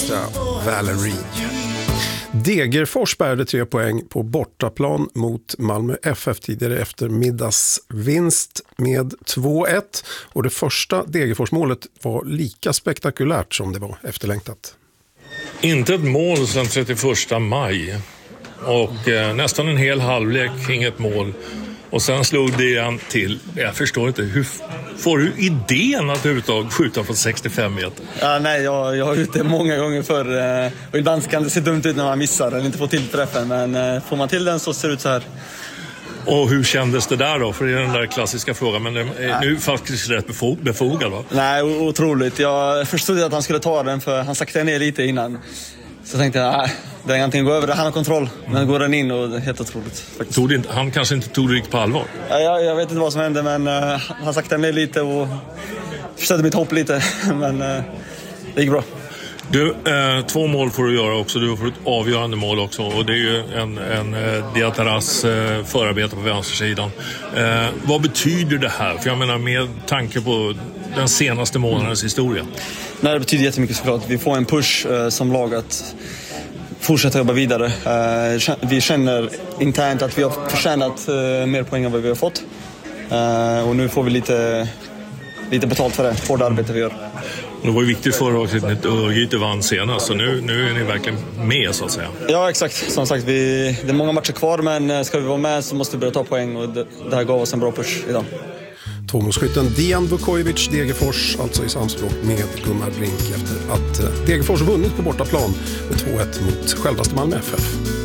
Extra Valerie. Degerfors bärde 3 poäng på bortaplan mot Malmö FF tidigare efter middagsvinst med 2-1. Och det första Degerfors-målet var lika spektakulärt som det var efterlängtat. Inte ett mål sedan 31 maj. Och nästan en hel halvlek, inget mål. Och sen slog det igen till. Jag förstår inte, hur får du idén att överhuvudtaget skjuta från 65 meter? Ja, nej, jag har gjort det många gånger förr. Och ibland kan det se dumt ut när man missar eller inte får till träffen. Men får man till den så ser det ut så här. Och hur kändes det där då? För det är den där klassiska frågan. Men det är nu faktiskt rätt befogad, va? Nej, otroligt. Jag förstod att han skulle ta den för han saktade ner lite innan. Så jag tänkte jag, det är ingenting att gå över det. Han har kontroll. Men går den in och det är helt otroligt. Han kanske inte tog det riktigt på allvar? Jag vet inte vad som hände, men han saktade ner lite och förstörde mitt hopp lite. Men det gick bra. Du, 2 mål får du göra också. Du får ett avgörande mål också. Och det är ju en Diataras förarbete på vänstersidan. Vad betyder det här? För jag menar med tanke på den senaste månadens historia. Nej, det betyder jättemycket såklart. Vi får en push som lag att fortsätta jobba vidare. Vi känner internt att vi har förtjänat mer poäng än vad vi har fått. Och nu får vi lite betalt för det hårda arbete vi gör. Det var ju viktigt förra året att Örgryte vann senast, så nu är ni verkligen med så att säga. Ja, exakt. Som sagt, det är många matcher kvar, men ska vi vara med så måste vi börja ta poäng och det här gav oss en bra push idag. Tvåmålsskytten Dijan Vukojevic, Degerfors, alltså i samspråk med Gunnar Brink efter att Degerfors vunnit på bortaplan med 2-1 mot självaste Malmö FF.